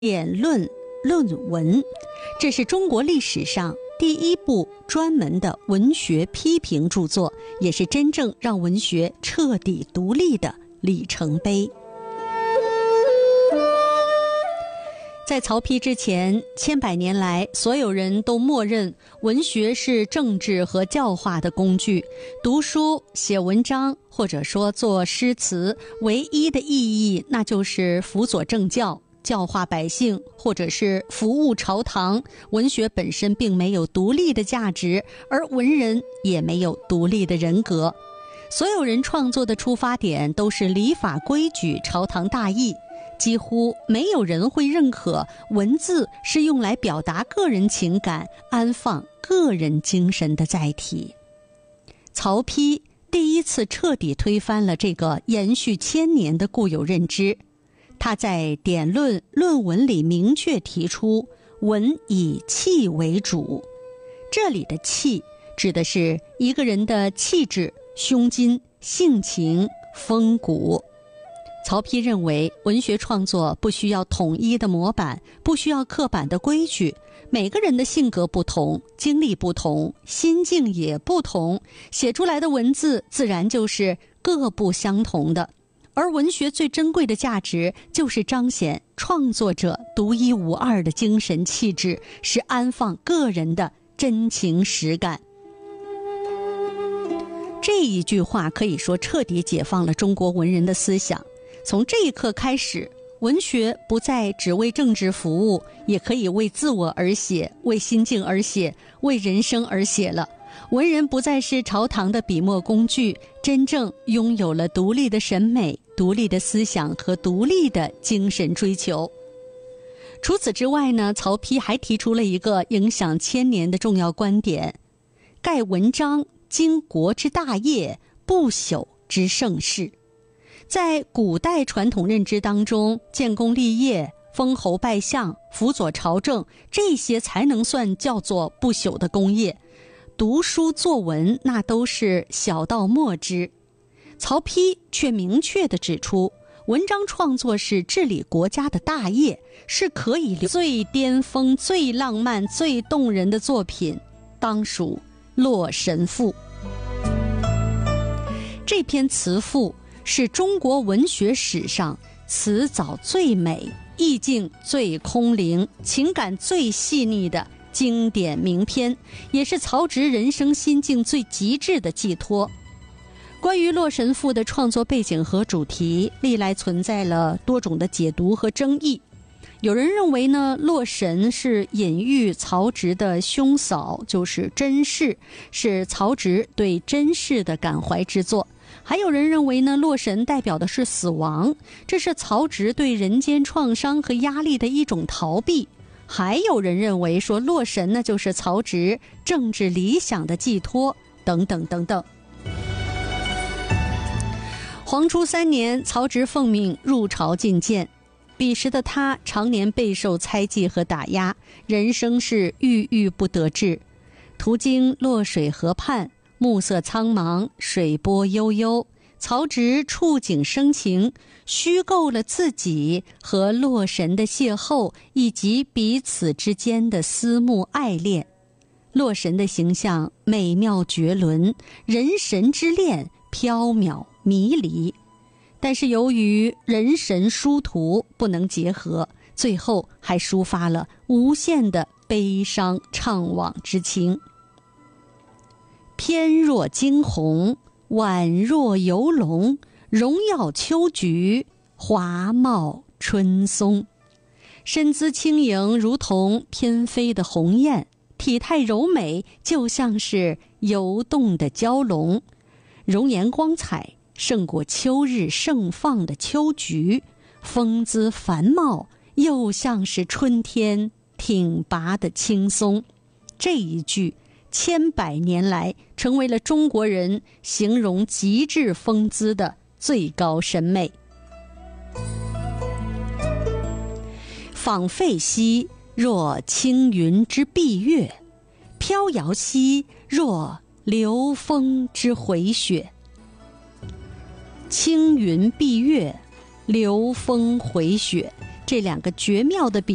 典论论文，这是中国历史上第一部专门的文学批评著作，也是真正让文学彻底独立的里程碑。在曹丕之前，千百年来，所有人都默认文学是政治和教化的工具，读书、写文章，或者说做诗词，唯一的意义那就是辅佐政教，教化百姓，或者是服务朝堂。文学本身并没有独立的价值，而文人也没有独立的人格。所有人创作的出发点都是礼法规矩、朝堂大义，几乎没有人会认可文字是用来表达个人情感、安放个人精神的载体。曹丕第一次彻底推翻了这个延续千年的固有认知。他在典论论文里明确提出，文以气为主。这里的气指的是一个人的气质、胸襟、性情、风骨。曹丕认为，文学创作不需要统一的模板，不需要刻板的规矩，每个人的性格不同，经历不同，心境也不同，写出来的文字自然就是各不相同的。而文学最珍贵的价值，就是彰显创作者独一无二的精神气质，是安放个人的真情实感。这一句话可以说彻底解放了中国文人的思想。从这一刻开始，文学不再只为政治服务，也可以为自我而写，为心境而写，为人生而写了。文人不再是朝堂的笔墨工具，真正拥有了独立的审美、独立的思想和独立的精神追求。除此之外呢，曹丕还提出了一个影响千年的重要观点：盖文章经国之大业，不朽之盛世。在古代传统认知当中，建功立业、封侯拜相、辅佐朝政，这些才能算叫做不朽的功业。读书作文那都是小道末之。曹丕却明确地指出，文章创作是治理国家的大业，是可以最巅峰、最浪漫、最动人的作品，当属《洛神赋》。这篇词赋是中国文学史上词藻最美、意境最空灵、情感最细腻的经典名篇，也是曹植人生心境最极致的寄托。关于《洛神赋》的创作背景和主题，历来存在了多种的解读和争议。有人认为呢，洛神是隐喻曹植的兄嫂，就是甄氏，是曹植对甄氏的感怀之作。还有人认为呢，洛神代表的是死亡，这是曹植对人间创伤和压力的一种逃避。还有人认为说，洛神呢就是曹植政治理想的寄托，等等等等。黄初3年，曹植奉命入朝觐见。彼时的他常年备受猜忌和打压，人生是郁郁不得志。途经洛水河畔，暮色苍茫，水波悠悠，曹植触景生情，虚构了自己和洛神的邂逅，以及彼此之间的思慕爱恋。洛神的形象美妙绝伦，人神之恋缥缈迷离。但是由于人神殊途不能结合，最后还抒发了无限的悲伤怅惘之情。翩若惊鸿，宛若游龙，荣耀秋菊，华茂春松。身姿轻盈，如同翩飞的鸿雁，体态柔美，就像是游动的蛟龙，容颜光彩胜过秋日盛放的秋菊，风姿繁茂，又像是春天挺拔的青松。这一句千百年来成为了中国人形容极致风姿的最高审美。访废兮，若青云之蔽月；飘摇兮，若流风之回雪。青云蔽月，流风回雪，这两个绝妙的比